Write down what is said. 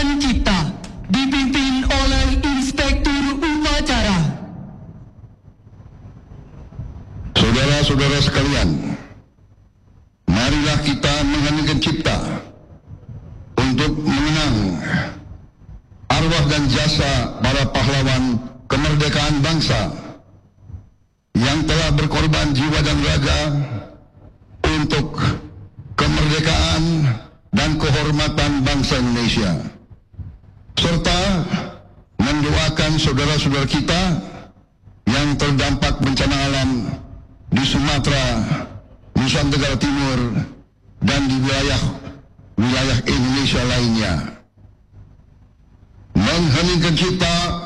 Menghenikan Cipta dipimpin oleh Inspektur Upacara. Saudara-saudara sekalian, marilah kita mengheningkan cipta untuk mengenang arwah dan jasa para pahlawan kemerdekaan bangsa yang telah berkorban jiwa dan raga untuk kemerdekaan dan kehormatan bangsa Indonesia, serta mendoakan saudara-saudara kita yang terdampak bencana alam di Sumatera, Nusa Tenggara Timur, dan di wilayah Indonesia lainnya. Mengheningkan cipta